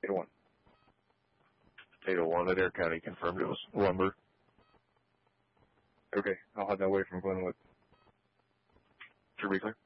801. 801, Adair County confirmed it was lumber. Okay, I'll head that way from Glenwood. Should be clear.